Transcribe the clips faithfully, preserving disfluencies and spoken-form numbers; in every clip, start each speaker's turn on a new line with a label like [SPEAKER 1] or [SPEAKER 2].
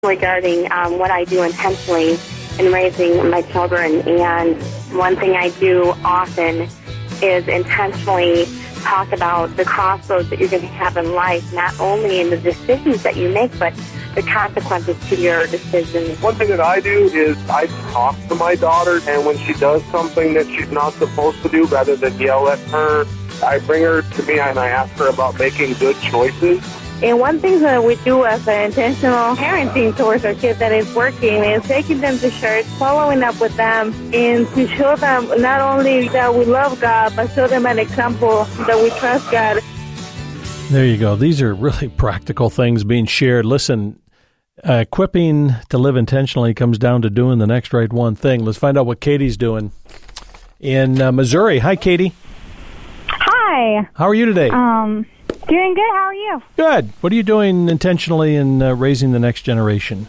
[SPEAKER 1] regarding um, what I do intentionally in raising my children. And one thing I do often is intentionally talk about the crossroads that you're going to have in life, not only in the decisions that you make, but the consequences to your decisions.
[SPEAKER 2] One thing that I do is I talk to my daughter, and when she does something that she's not supposed to do, rather than yell at her, I bring her to me and I ask her about making good choices.
[SPEAKER 1] And one thing that we do as an intentional parenting towards our kids that is working is taking them to church, following up with them, and to show them not only that we love God, but show them an example that we trust God.
[SPEAKER 3] There you go. These are really practical things being shared. Listen, uh, equipping to live intentionally comes down to doing the next right one thing. Let's find out what Katie's doing in uh, Missouri. Hi, Katie.
[SPEAKER 4] Hi.
[SPEAKER 3] How are you today?
[SPEAKER 4] Um... Doing good. How are you?
[SPEAKER 3] Good. What are you doing intentionally in uh, raising the next generation?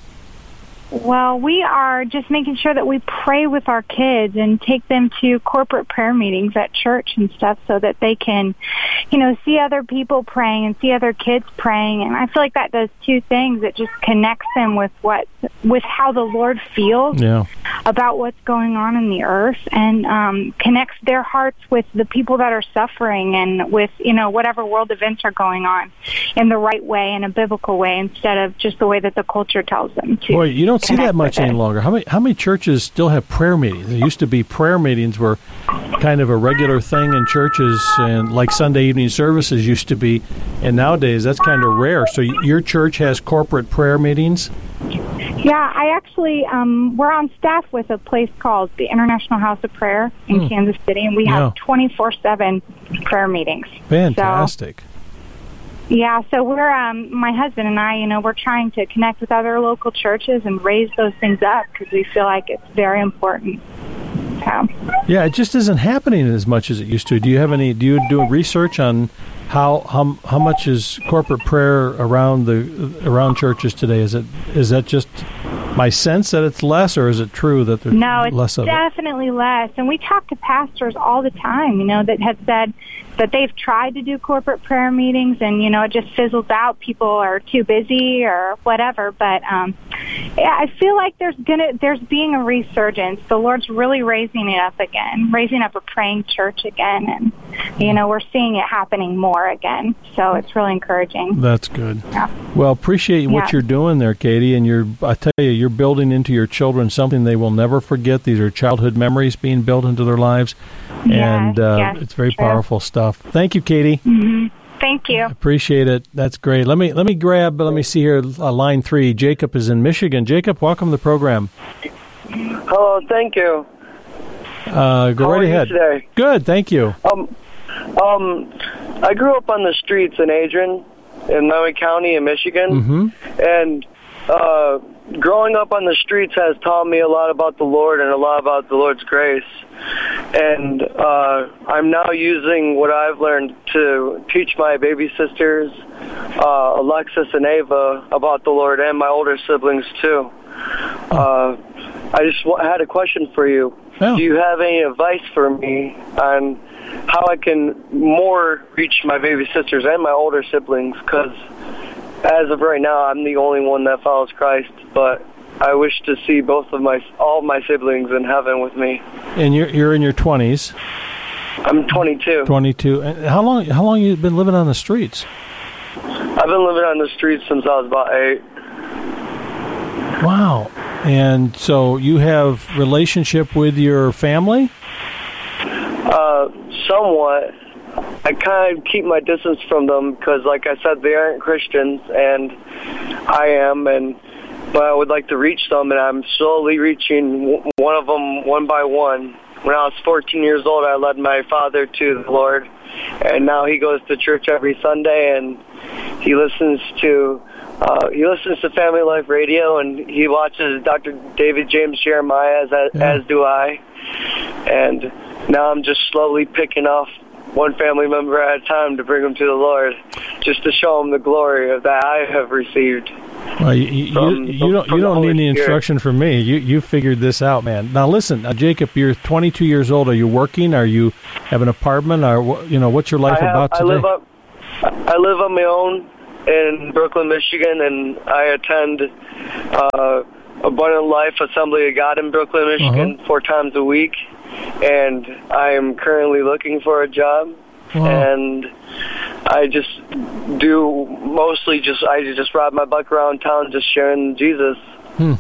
[SPEAKER 4] Well, we are just making sure that we pray with our kids and take them to corporate prayer meetings at church and stuff so that they can, you know, see other people praying and see other kids praying. And I feel like that does two things. It just connects them with what, with how the Lord feels
[SPEAKER 3] yeah.
[SPEAKER 4] about what's going on in the earth, and um, connects their hearts with the people that are suffering and with, you know, whatever world events are going on in the right way, in a biblical way, instead of just the way that the culture tells them to.
[SPEAKER 3] Boy, you don't see that much any longer. How many how many churches still have prayer meetings? There used to be prayer meetings were kind of a regular thing in churches, and like Sunday evening services used to be, and nowadays that's kind of rare. So your church has corporate prayer meetings?
[SPEAKER 4] Yeah, I actually, um, we're on staff with a place called the International House of Prayer in hmm. Kansas City, and we
[SPEAKER 3] yeah.
[SPEAKER 4] have twenty-four seven prayer meetings.
[SPEAKER 3] Fantastic.
[SPEAKER 4] So, yeah, so we're, um, my husband and I, you know, we're trying to connect with other local churches and raise those things up because we feel like it's very important. So.
[SPEAKER 3] Yeah, it just isn't happening as much as it used to. Do you have any, do you do research on how how how much is corporate prayer around the around churches today? Is it is that just my sense that it's less, or is it true that there's
[SPEAKER 4] no, it's
[SPEAKER 3] less of
[SPEAKER 4] definitely
[SPEAKER 3] it?
[SPEAKER 4] less. And we talk to pastors all the time, you know, that have said that they've tried to do corporate prayer meetings and, you know, it just fizzles out. People are too busy or whatever. But um, yeah, I feel like there's gonna there's being a resurgence. The Lord's really raising it up again, raising up a praying church again, and you know, we're seeing it happening more again. So it's really encouraging.
[SPEAKER 3] That's good.
[SPEAKER 4] Yeah.
[SPEAKER 3] Well, appreciate what
[SPEAKER 4] yeah.
[SPEAKER 3] you're doing there, Katie. And you're I tell you, you're building into your children something they will never forget. These are childhood memories being built into their lives, and
[SPEAKER 4] yes,
[SPEAKER 3] uh,
[SPEAKER 4] yes,
[SPEAKER 3] it's very
[SPEAKER 4] true.
[SPEAKER 3] powerful stuff. Thank you, Katie.
[SPEAKER 4] Mm-hmm. Thank you.
[SPEAKER 3] Appreciate it. That's great. Let me let me grab. Let me see here. Uh, line three. Jacob is in Michigan. Jacob, welcome to the program.
[SPEAKER 5] Hello. Thank you.
[SPEAKER 3] Uh, go
[SPEAKER 5] How
[SPEAKER 3] right
[SPEAKER 5] are you
[SPEAKER 3] ahead.
[SPEAKER 5] Today?
[SPEAKER 3] Good. Thank you.
[SPEAKER 5] Um, um, I grew up on the streets in Adrian, in Maui County, in Michigan,
[SPEAKER 3] mm-hmm.
[SPEAKER 5] and uh, growing up on the streets has taught me a lot about the Lord and a lot about the Lord's grace. And uh, I'm now using what I've learned to teach my baby sisters, uh, Alexis and Ava, about the Lord, and my older siblings too. Uh, I just w- had a question for you.
[SPEAKER 3] Oh.
[SPEAKER 5] Do you have any advice for me on how I can more reach my baby sisters and my older siblings? Because as of right now, I'm the only one that follows Christ, but I wish to see both of my all my siblings in heaven with me.
[SPEAKER 3] And you're you're in your twenties.
[SPEAKER 5] I'm twenty-two.
[SPEAKER 3] twenty-two. And how long how long you been living on the streets?
[SPEAKER 5] I've been living on the streets since I was about eight.
[SPEAKER 3] Wow. And so you have relationship with your family?
[SPEAKER 5] Uh, somewhat. I kind of keep my distance from them because, like I said, they aren't Christians, and I am, and but I would like to reach them, and I'm slowly reaching one of them one by one. When I was fourteen years old, I led my father to the Lord, and now he goes to church every Sunday, and he listens to uh, he listens to Family Life Radio, and he watches Doctor David James Jeremiah, as,
[SPEAKER 3] yeah.
[SPEAKER 5] as do I. And now I'm just slowly picking off one family member at a time to bring them to the Lord, just to show them the glory of that I have received.
[SPEAKER 3] Well, you, you,
[SPEAKER 5] from,
[SPEAKER 3] you, you don't you don't need any instruction from me. You you figured this out, man. Now listen, uh, Jacob, you're twenty-two years old. Are you working? Are you have an apartment? Or you know, what's your life
[SPEAKER 5] I have,
[SPEAKER 3] about today?
[SPEAKER 5] I live up. I live on my own. in Brooklyn, Michigan, and I attend uh, Abundant Life Assembly of God in Brooklyn, Michigan, uh-huh. four times a week. And I am currently looking for a job. Wow. And I just do mostly just, I just ride my bike around town just sharing Jesus.
[SPEAKER 3] Hmm.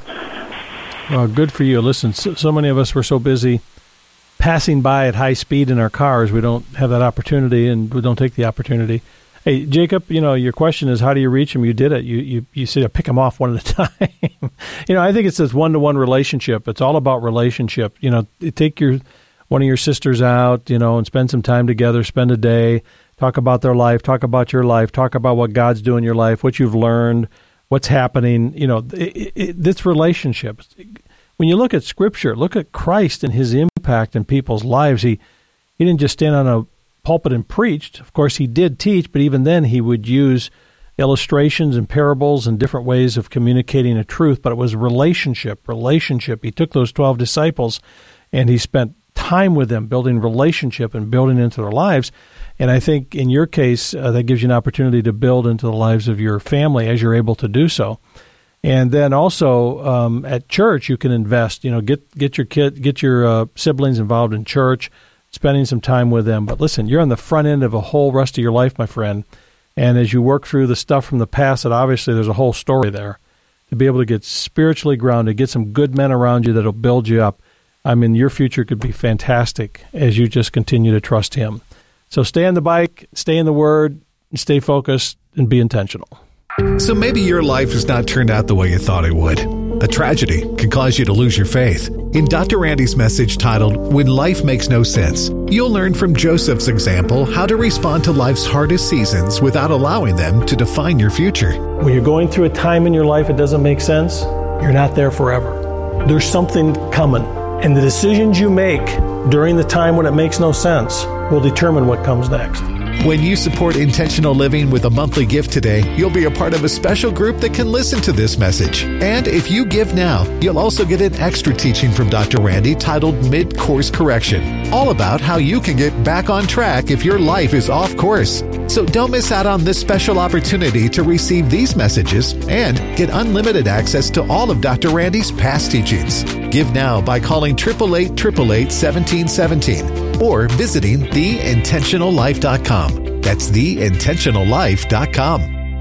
[SPEAKER 3] Well, good for you. Listen, so, so many of us were so busy passing by at high speed in our cars, we don't have that opportunity, and we don't take the opportunity. Hey, Jacob, you know, your question is, how do you reach them? You did it. You you, you said, pick them off one at a time. You know, I think it's this one-to-one relationship. It's all about relationship. You know, take your one of your sisters out, you know, and spend some time together, spend a day, talk about their life, talk about your life, talk about what God's doing in your life, what you've learned, what's happening. You know, it, it, it's relationships. When you look at Scripture, look at Christ and his impact in people's lives. He he didn't just stand on a pulpit and preached. Of course, he did teach, but even then he would use illustrations and parables and different ways of communicating a truth, but it was relationship, relationship. He took those twelve disciples and he spent time with them, building relationship and building into their lives. And I think in your case, uh, that gives you an opportunity to build into the lives of your family as you're able to do so. And then also um, at church, you can invest, you know, get get your kid, get your uh, siblings involved in church, spending some time with them. But listen, you're on the front end of a whole rest of your life, my friend. And as you work through the stuff from the past, that obviously there's a whole story there. To be able to get spiritually grounded, get some good men around you that'll build you up. I mean, your future could be fantastic as you just continue to trust him. So stay on the bike, stay in the Word, stay focused, and be intentional.
[SPEAKER 6] So maybe your life has not turned out the way you thought it would. A tragedy can cause you to lose your faith. In Doctor Randy's message titled, When Life Makes No Sense, you'll learn from Joseph's example how to respond to life's hardest seasons without allowing them to define your future.
[SPEAKER 3] When you're going through a time in your life it doesn't make sense, you're not there forever. There's something coming. And the decisions you make during the time when it makes no sense will determine what comes next.
[SPEAKER 6] When you support Intentional Living with a monthly gift today, you'll be a part of a special group that can listen to this message. And if you give now, you'll also get an extra teaching from Doctor Randy titled Mid-Course Correction, all about how you can get back on track if your life is off course. So don't miss out on this special opportunity to receive these messages and get unlimited access to all of Doctor Randy's past teachings. Give now by calling eight eight eight, eight eight eight, one seven one seven or visiting the intentional life dot com. That's the intentional life dot com.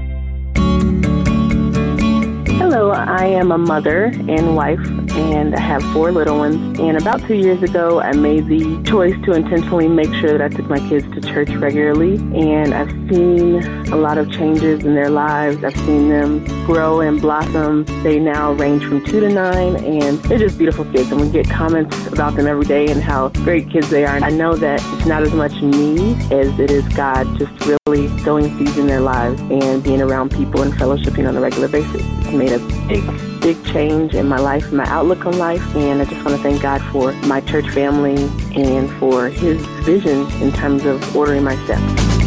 [SPEAKER 7] Hello, I am a mother and wife, and I have four little ones. And about two years ago, I made the choice to intentionally make sure that I took my kids to church regularly. And I've seen a lot of changes in their lives. I've seen them grow and blossom. They now range from two to nine, and they're just beautiful kids. And we get comments about them every day and how great kids they are. And I know that it's not as much me as it is God just really sowing seeds in their lives and being around people and fellowshipping on a regular basis. It's made a big, big change in my life, my outlook on life, and I just want to thank God for my church family and for his vision in terms of ordering my steps.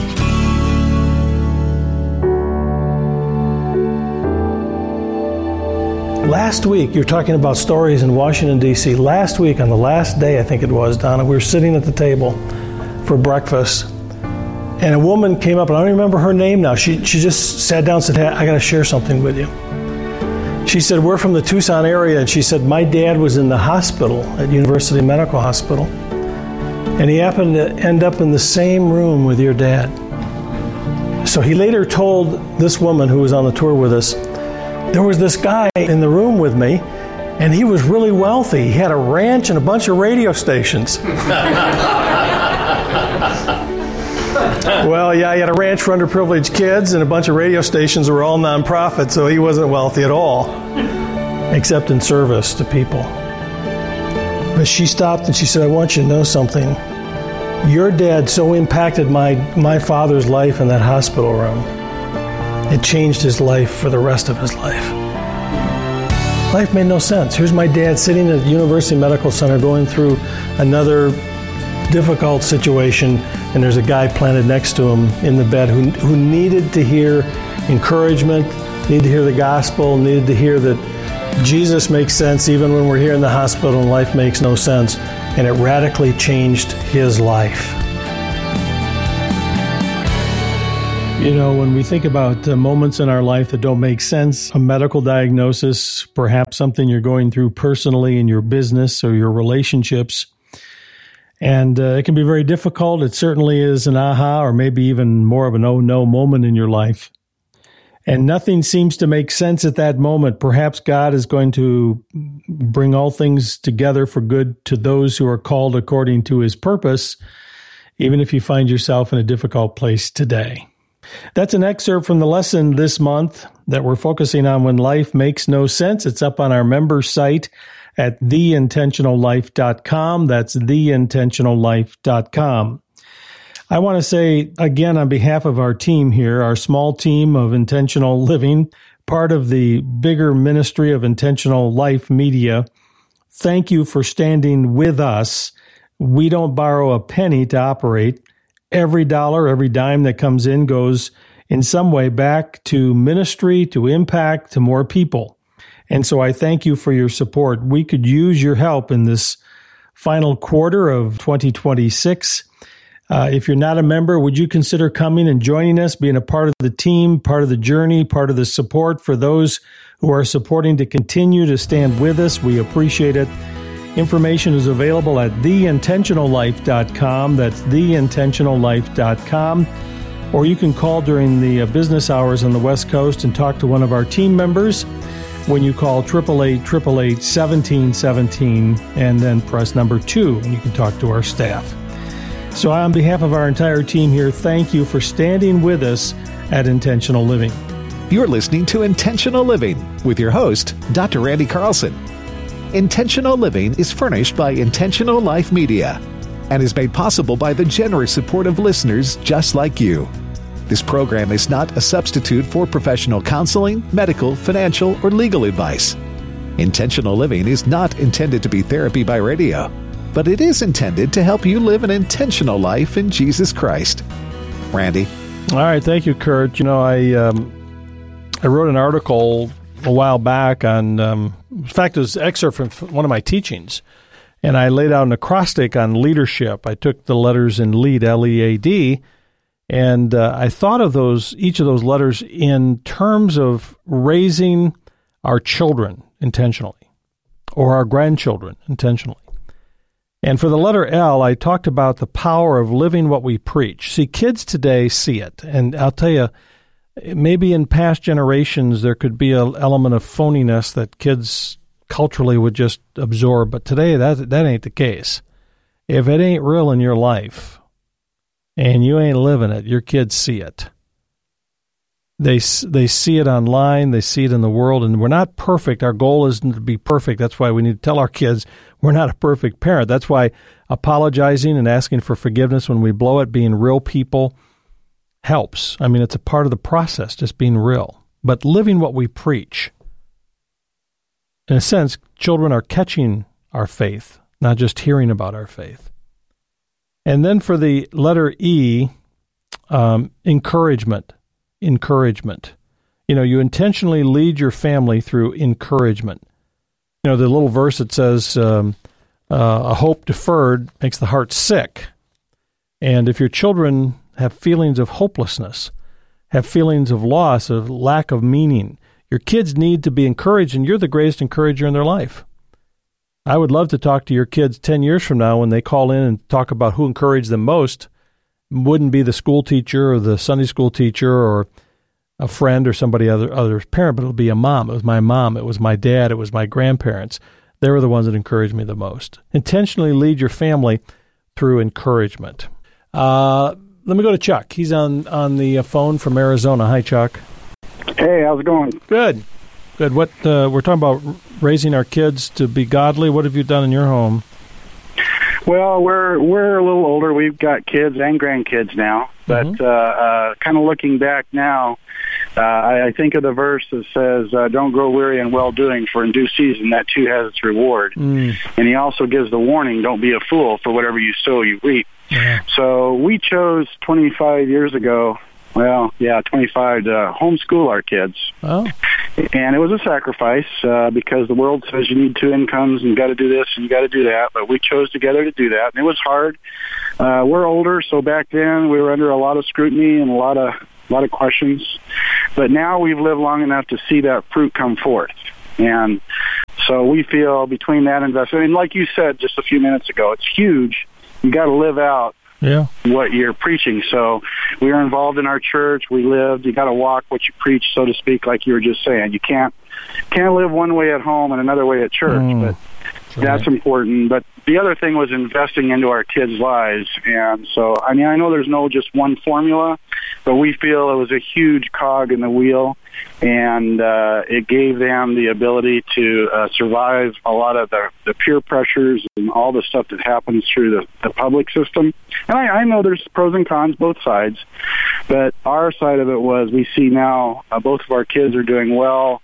[SPEAKER 3] Last week, you're talking about stories in Washington, D C Last week, on the last day, I think it was, Donna, we were sitting at the table for breakfast, and a woman came up, and I don't remember her name now. She she just sat down and said, hey, I got to share something with you. She said, we're from the Tucson area, and she said, my dad was in the hospital at University Medical Hospital, and he happened to end up in the same room with your dad. So he later told this woman who was on the tour with us, there was this guy in the room with me, and he was really wealthy. He had a ranch and a bunch of radio stations. Well, yeah, he had a ranch for underprivileged kids and a bunch of radio stations that were all nonprofit, so he wasn't wealthy at all, except in service to people. But she stopped and she said, I want you to know something. Your dad so impacted my, my father's life in that hospital room. It changed his life for the rest of his life. Life made no sense. Here's my dad sitting at the University Medical Center going through another difficult situation, and there's a guy planted next to him in the bed who who needed to hear encouragement, needed to hear the gospel, needed to hear that Jesus makes sense even when we're here in the hospital and life makes no sense, and it radically changed his life. You know, when we think about uh, moments in our life that don't make sense, a medical diagnosis, perhaps something you're going through personally in your business or your relationships, and uh, it can be very difficult. It certainly is an aha or maybe even more of an oh no moment in your life. And nothing seems to make sense at that moment. Perhaps God is going to bring all things together for good to those who are called according to his purpose, even if you find yourself in a difficult place today. That's an excerpt from the lesson this month that we're focusing on when life makes no sense. It's up on our member site at the intentional life dot com. That's the intentional life dot com. I want to say again on behalf of our team here, our small team of Intentional Living, part of the bigger ministry of Intentional Life Media, thank you for standing with us. We don't borrow a penny to operate. Every dollar, every dime that comes in goes in some way back to ministry, to impact, to more people. And so I thank you for your support. We could use your help in this final quarter of twenty twenty-six. Uh, if you're not a member, would you consider coming and joining us, being a part of the team, part of the journey, part of the support for those who are supporting to continue to stand with us? We appreciate it. Information is available at the intentional life dot com. That's the intentional life dot com. Or you can call during the uh, business hours on the West Coast and talk to one of our team members when you call eight eight eight, eight eight eight, one seven one seven and then press number two and you can talk to our staff. So on behalf of our entire team here, thank you for standing with us at Intentional Living.
[SPEAKER 6] You're listening to Intentional Living with your host, Doctor Randy Carlson. Intentional Living is furnished by Intentional Life Media and is made possible by the generous support of listeners just like you. This program is not a substitute for professional counseling, medical, financial, or legal advice. Intentional Living is not intended to be therapy by radio, but it is intended to help you live an intentional life in Jesus Christ. Randy?
[SPEAKER 3] All right, thank you, Kurt. You know, I um, I wrote an article a while back on, um, in fact, it was an excerpt from one of my teachings, and I laid out an acrostic on leadership. I took the letters in LEAD, L E A D, and uh, I thought of those each of those letters in terms of raising our children intentionally, or our grandchildren intentionally. And for the letter L, I talked about the power of living what we preach. See, kids today see it, and I'll tell you, maybe in past generations there could be an element of phoniness that kids culturally would just absorb, but today that that ain't the case. If it ain't real in your life and you ain't living it, your kids see it. They they see it online, they see it in the world, and we're not perfect. Our goal isn't to be perfect. That's why we need to tell our kids we're not a perfect parent. That's why apologizing and asking for forgiveness when we blow it, being real people, helps. I mean, it's a part of the process, just being real. But living what we preach. In a sense, children are catching our faith, not just hearing about our faith. And then for the letter E, um, encouragement. Encouragement. You know, you intentionally lead your family through encouragement. You know, the little verse that says, um, uh, a hope deferred makes the heart sick. And if your children have feelings of hopelessness, have feelings of loss, of lack of meaning, your kids need to be encouraged, and you're the greatest encourager in their life. I would love to talk to your kids ten years from now when they call in and talk about who encouraged them most. Wouldn't be the school teacher or the Sunday school teacher or a friend or somebody other other's parent, but it'll be a mom. It was my mom. It was my dad. It was my grandparents. They were the ones that encouraged me the most. Intentionally lead your family through encouragement. Uh, let me go to Chuck. He's on, on the phone from Arizona. Hi, Chuck.
[SPEAKER 8] Hey, how's it going?
[SPEAKER 3] Good. Good. What uh, we're talking about raising our kids to be godly. What have you done in your home?
[SPEAKER 8] Well, we're we're a little older. We've got kids and grandkids now. But mm-hmm. uh, uh, kind of looking back now, uh, I, I think of the verse that says, uh, don't grow weary in well-doing, for in due season that too has its reward. Mm. And he also gives the warning, don't be a fool, for whatever you sow, you reap. Yeah. So we chose twenty-five years ago, well, yeah, twenty-five, to homeschool our kids. Oh. And it was a sacrifice uh, because the world says you need two incomes and you got to do this and you got to do that. But we chose together to do that, and it was hard. Uh, we're older, so back then we were under a lot of scrutiny and a lot of a lot of questions. But now we've lived long enough to see that fruit come forth. And so we feel between that investment, and like you said just a few minutes ago, it's huge. You got to live out
[SPEAKER 3] yeah.
[SPEAKER 8] what you're preaching. So we are involved in our church. We lived. You got to walk what you preach, so to speak, like you were just saying. You can't can't live one way at home and another way at church. Mm. But that's important. But the other thing was investing into our kids' lives. And so, I mean, I know there's no just one formula, but we feel it was a huge cog in the wheel, and uh, it gave them the ability to uh, survive a lot of the, the peer pressures and all the stuff that happens through the, the public system. And I, I know there's pros and cons, both sides, but our side of it was we see now uh, both of our kids are doing well,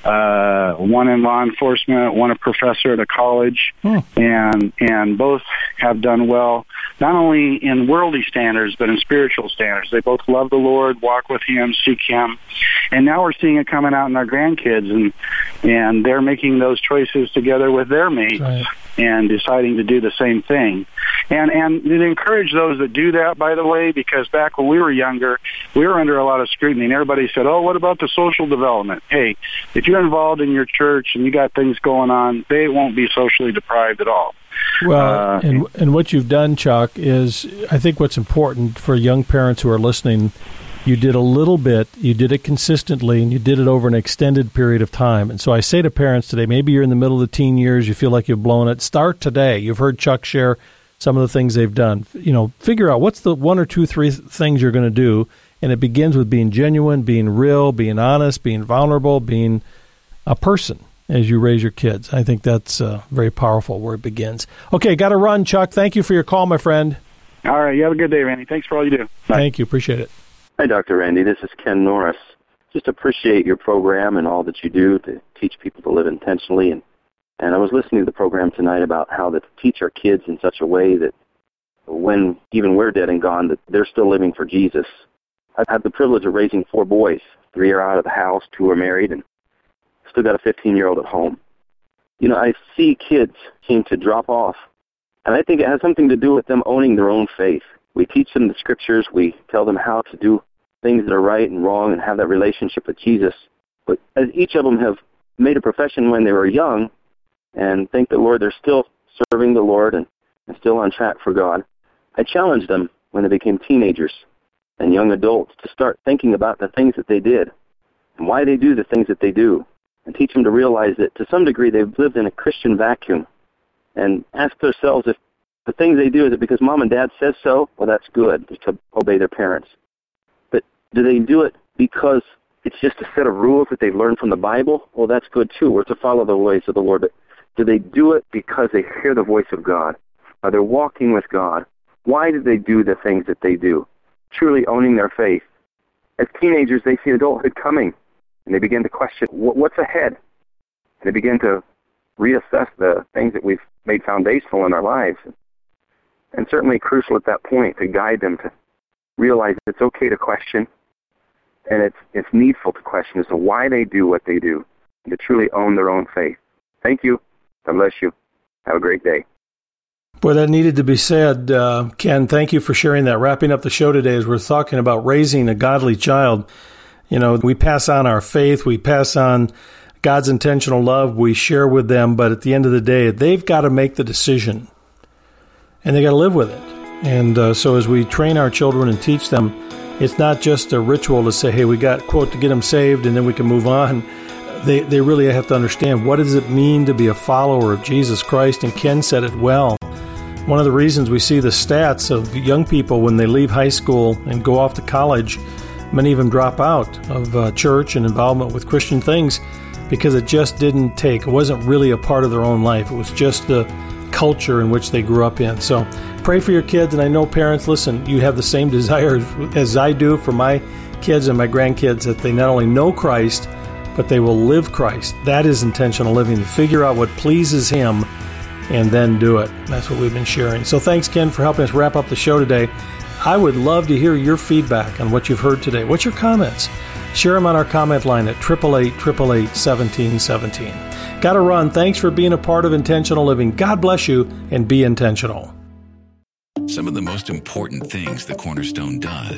[SPEAKER 8] uh, one in law enforcement, one a professor at a college, hmm. and and both have done well, not only in worldly standards, but in spiritual standards. They both love the Lord, walk with Him, seek Him. And now we're seeing it coming out in our grandkids, and and they're making those choices together with their mates right. and deciding to do the same thing. And and to encourage those that do that, by the way, because back when we were younger, we were under a lot of scrutiny, and everybody said, oh, what about the social development? Hey, if you're involved in your church and you got things going on, they won't be socially deprived at all.
[SPEAKER 3] Well, uh, and and what you've done, Chuck, is I think what's important for young parents who are listening, you did a little bit, you did it consistently, and you did it over an extended period of time. And so I say to parents today, maybe you're in the middle of the teen years, you feel like you've blown it, start today. You've heard Chuck share some of the things they've done. You know, figure out what's the one or two, three things you're going to do, and it begins with being genuine, being real, being honest, being vulnerable, being a person as you raise your kids. I think that's uh, very powerful where it begins. Okay, got to run, Chuck. Thank you for your call, my friend.
[SPEAKER 8] All right, you have a good day, Randy. Thanks for all you do. Bye.
[SPEAKER 3] Thank you. Appreciate it.
[SPEAKER 9] Hi, Doctor Randy. This is Ken Norris. Just appreciate your program and all that you do to teach people to live intentionally. And, and I was listening to the program tonight about how to teach our kids in such a way that when even we're dead and gone, that they're still living for Jesus. I've had the privilege of raising four boys. Three are out of the house, two are married, and still got a fifteen-year-old at home. You know, I see kids seem to drop off, and I think it has something to do with them owning their own faith. We teach them the scriptures. We tell them how to do things that are right and wrong and have that relationship with Jesus. But as each of them have made a profession when they were young and thank the Lord they're still serving the Lord and, and still on track for God, I challenged them when they became teenagers and young adults to start thinking about the things that they did and why they do the things that they do, and teach them to realize that to some degree they've lived in a Christian vacuum, and ask themselves if the things they do, is it because mom and dad says so? Well, that's good, to obey their parents. But do they do it because it's just a set of rules that they've learned from the Bible? Well, that's good too. We're to follow the ways of the Lord. But do they do it because they hear the voice of God? Are they walking with God? Why do they do the things that they do? Truly owning their faith. As teenagers, they see adulthood coming, and they begin to question, what's ahead? And they begin to reassess the things that we've made foundational in our lives. And certainly crucial at that point to guide them to realize it's okay to question, and it's it's needful to question as to why they do what they do, and to truly own their own faith. Thank you. God bless you. Have a great day.
[SPEAKER 3] Boy, that needed to be said. Uh, Ken, thank you for sharing that. Wrapping up the show today as we're talking about raising a godly child. You know, we pass on our faith, we pass on God's intentional love, we share with them, but at the end of the day, they've got to make the decision, and they got to live with it. And uh, so as we train our children and teach them, it's not just a ritual to say, hey, we got, quote, to get them saved, and then we can move on. They they really have to understand, what does it mean to be a follower of Jesus Christ? And Ken said it well. One of the reasons we see the stats of young people when they leave high school and go off to college, many of them drop out of uh, church and involvement with Christian things because it just didn't take. It wasn't really a part of their own life. It was just the culture in which they grew up in. So pray for your kids, and I know parents, listen, you have the same desire as I do for my kids and my grandkids, that they not only know Christ, but they will live Christ. That is intentional living, to figure out what pleases Him and then do it. That's what we've been sharing. So thanks, Ken, for helping us wrap up the show today. I would love to hear your feedback on what you've heard today. What's your comments? Share them on our comment line at eight eight eight, eight eight eight, one seven one seven. Got to run. Thanks for being a part of Intentional Living. God bless you, and be intentional.
[SPEAKER 10] Some of the most important things the Cornerstone does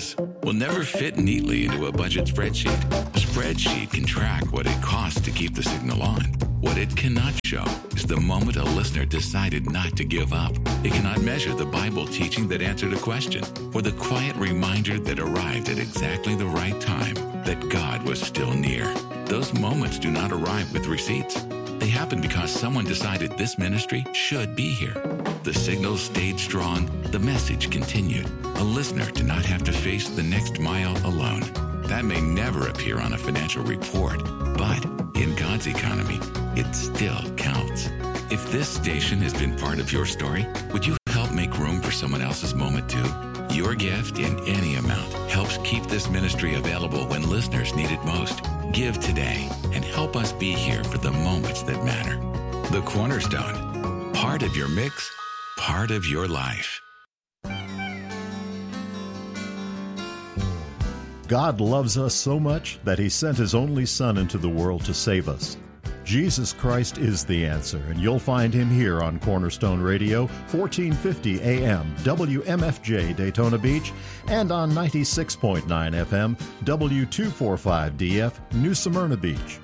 [SPEAKER 10] will never fit neatly into a budget spreadsheet. A spreadsheet can track what it costs to keep the signal on. What it cannot show is the moment a listener decided not to give up. It cannot measure the Bible teaching that answered a question, or the quiet reminder that arrived at exactly the right time that God was still near. Those moments do not arrive with receipts. They happen because someone decided this ministry should be here. The signal stayed strong. The message continued. A listener did not have to face the next mile alone. That may never appear on a financial report, but in God's economy, it still counts. If this station has been part of your story, would you help make room for someone else's moment too? Your gift in any amount helps keep this ministry available when listeners need it most. Give today and help us be here for the moments that matter. The Cornerstone, part of your mix, part of your life.
[SPEAKER 6] God loves us so much that He sent His only Son into the world to save us. Jesus Christ is the answer, and you'll find Him here on Cornerstone Radio, fourteen fifty A M, W M F J Daytona Beach, and on ninety-six point nine F M, W two forty-five D F, New Smyrna Beach.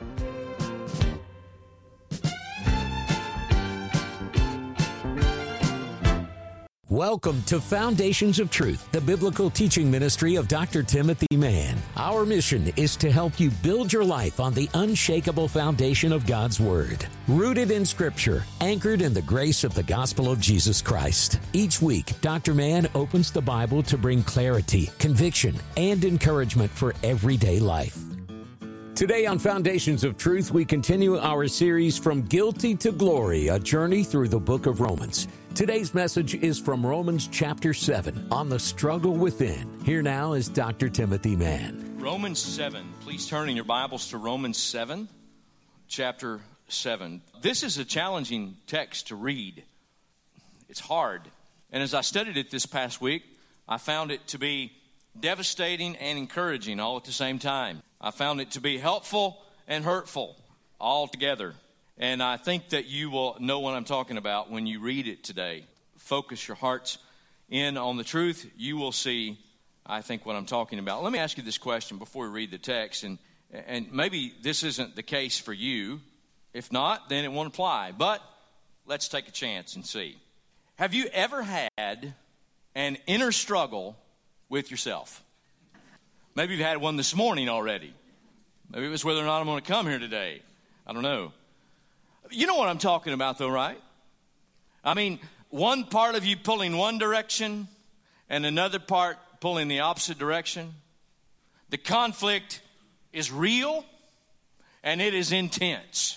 [SPEAKER 11] Welcome to Foundations of Truth, the biblical teaching ministry of Doctor Timothy Mann. Our mission is to help you build your life on the unshakable foundation of God's Word, rooted in Scripture, anchored in the grace of the gospel of Jesus Christ. Each week, Doctor Mann opens the Bible to bring clarity, conviction, and encouragement for everyday life. Today on Foundations of Truth, we continue our series From Guilty to Glory, a journey through the book of Romans. Today's message is from Romans chapter seven on the struggle within. Here now is Doctor Timothy Mann.
[SPEAKER 12] Romans seven. Please turn in your Bibles to Romans seven, chapter seven. This is a challenging text to read. It's hard. And as I studied it this past week, I found it to be devastating and encouraging all at the same time. I found it to be helpful and hurtful all together. And I think that you will know what I'm talking about when you read it today. Focus your hearts in on the truth. You will see, I think, what I'm talking about. Let me ask you this question before we read the text. And, and maybe this isn't the case for you. If not, then it won't apply. But let's take a chance and see. Have you ever had an inner struggle with yourself? Maybe you've had one this morning already. Maybe it was whether or not I'm going to come here today. I don't know. You know what I'm talking about, though, right? I mean, one part of you pulling one direction and another part pulling the opposite direction. The conflict is real and it is intense.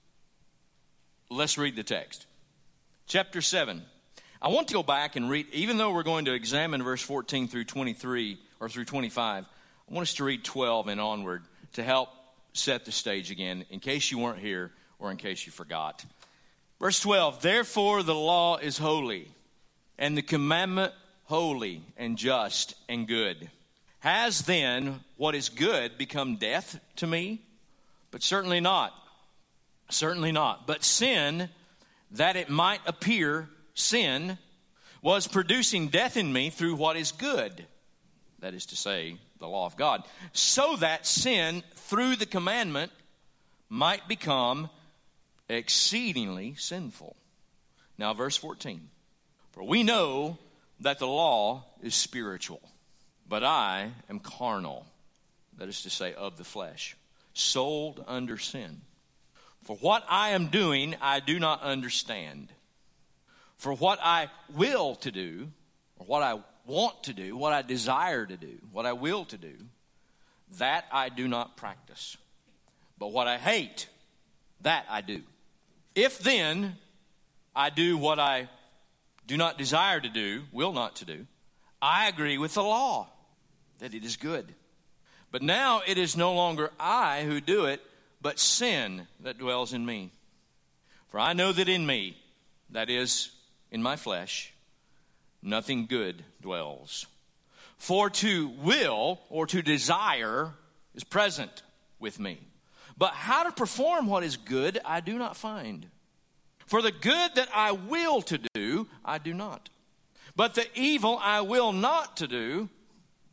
[SPEAKER 12] Let's read the text. Chapter seven. I want to go back and read, even though we're going to examine verse fourteen through twenty-three or through twenty-five, I want us to read twelve and onward to help set the stage again in case you weren't here or in case you forgot. Verse twelve, therefore the law is holy, and the commandment holy and just and good. Has then what is good become death to me? But certainly not. Certainly not. But sin, that it might appear sin, was producing death in me through what is good. That is to say, the law of God. So that sin, through the commandment, might become exceedingly sinful. Now, verse fourteen. For we know that the law is spiritual, but I am carnal. That is to say, of the flesh, sold under sin. For what I am doing, I do not understand. For what I will to do, or what I want to do, what I desire to do, what I will to do, that I do not practice. But what I hate, that I do. If then I do what I do not desire to do, will not to do, I agree with the law that it is good. But now it is no longer I who do it, but sin that dwells in me. For I know that in me, that is, in my flesh, nothing good dwells. For to will or to desire is present with me. But how to perform what is good, I do not find. For the good that I will to do, I do not. But the evil I will not to do,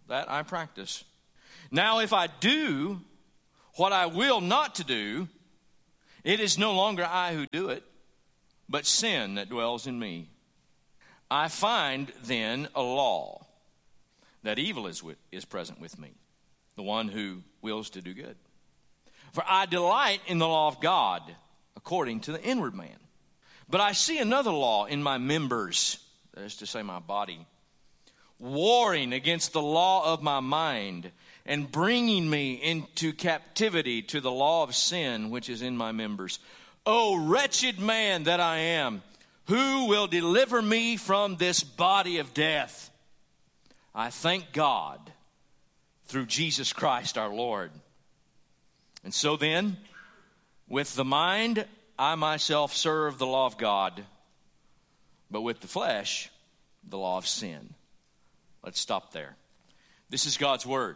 [SPEAKER 12] that I practice. Now if I do what I will not to do, it is no longer I who do it, but sin that dwells in me. I find then a law, that evil is, with, is present with me, the one who wills to do good. For I delight in the law of God, according to the inward man. But I see another law in my members, that is to say my body, warring against the law of my mind, and bringing me into captivity to the law of sin which is in my members. O wretched man that I am, who will deliver me from this body of death? I thank God through Jesus Christ our Lord. And so then, with the mind, I myself serve the law of God, but with the flesh, the law of sin. Let's stop there. This is God's Word.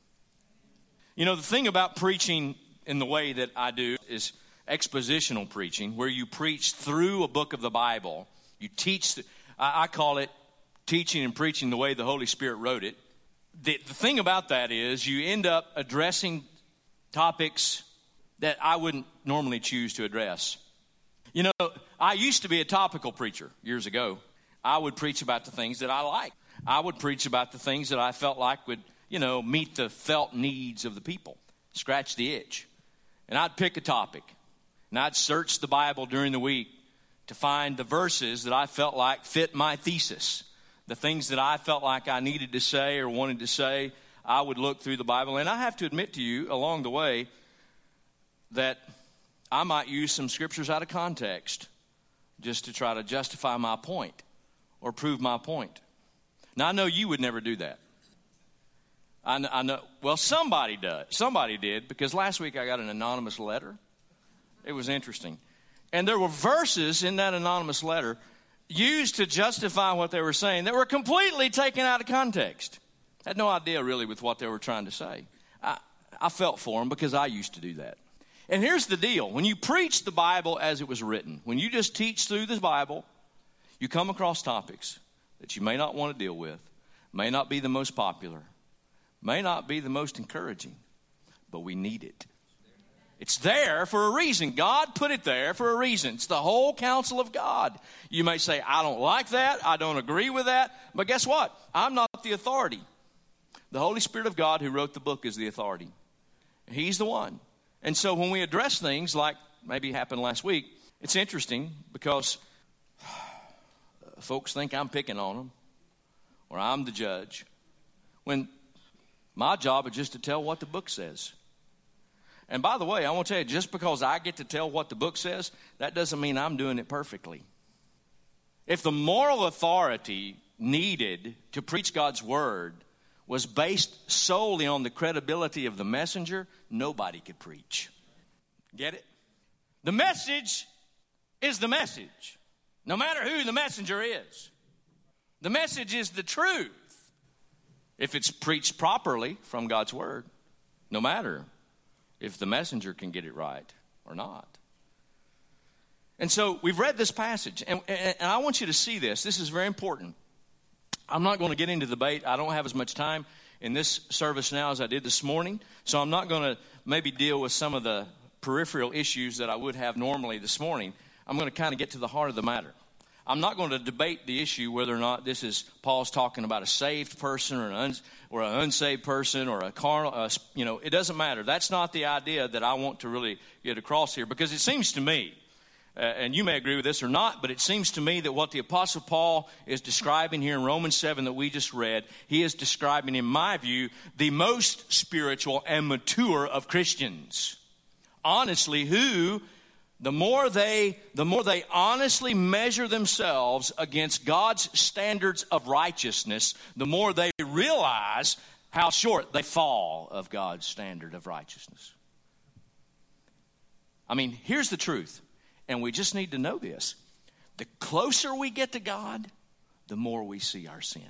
[SPEAKER 12] You know, the thing about preaching in the way that I do is expositional preaching, where you preach through a book of the Bible. You teach, the, I, I call it teaching and preaching the way the Holy Spirit wrote it. The, the thing about that is you end up addressing topics that I wouldn't normally choose to address. You know, I used to be a topical preacher years ago. I would preach about the things that I like. I would preach about the things that I felt like would, you know, meet the felt needs of the people, scratch the itch. And I'd pick a topic, and I'd search the Bible during the week to find the verses that I felt like fit my thesis. The things that I felt like I needed to say or wanted to say, I would look through the Bible. And I have to admit to you along the way that I might use some scriptures out of context just to try to justify my point or prove my point. Now, I know you would never do that. I know, I know, well, somebody does. Somebody did, because last week I got an anonymous letter. It was interesting. And there were verses in that anonymous letter used to justify what they were saying that were completely taken out of context. I had no idea really with what they were trying to say. I, I felt for them because I used to do that. And here's the deal. When you preach the Bible as it was written, when you just teach through the Bible, you come across topics that you may not want to deal with, may not be the most popular, may not be the most encouraging, but we need it. It's there for a reason. God put it there for a reason. It's the whole counsel of God. You may say, I don't like that, I don't agree with that, but guess what? I'm not the authority. The Holy Spirit of God who wrote the book is the authority. He's the one. And so when we address things like maybe happened last week, it's interesting because folks think I'm picking on them or I'm the judge, when my job is just to tell what the book says. And by the way, I want to tell you, just because I get to tell what the book says, that doesn't mean I'm doing it perfectly. If the moral authority needed to preach God's word was based solely on the credibility of the messenger, nobody could preach. Get it? The message is the message, no matter who the messenger is. The message is the truth. If it's preached properly from God's word, no matter if the messenger can get it right or not. And so we've read this passage, and, and, and I want you to see this. This is very important. I'm not going to get into debate. I don't have as much time in this service now as I did this morning, so I'm not going to maybe deal with some of the peripheral issues that I would have normally this morning. I'm going to kind of get to the heart of the matter. I'm not going to debate the issue whether or not this is Paul's talking about a saved person or an, un, or an unsaved person or a carnal, uh, you know, it doesn't matter. That's not the idea that I want to really get across here, because it seems to me, uh, and you may agree with this or not, but it seems to me that what the Apostle Paul is describing here in Romans seven that we just read, he is describing, in my view, the most spiritual and mature of Christians. Honestly, who... The more they, the more they honestly measure themselves against God's standards of righteousness, the more they realize how short they fall of God's standard of righteousness. I mean, here's the truth, and we just need to know this. The closer we get to God, the more we see our sin.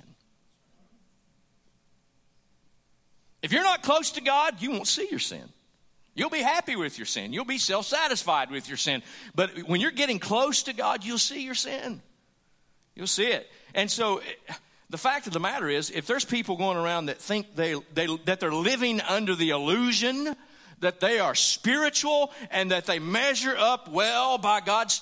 [SPEAKER 12] If you're not close to God, you won't see your sin. You'll be happy with your sin. You'll be self-satisfied with your sin. But when you're getting close to God, you'll see your sin. You'll see it. And so The fact of the matter is, if there's people going around that think they, they that they're living under the illusion that they are spiritual and that they measure up well by God's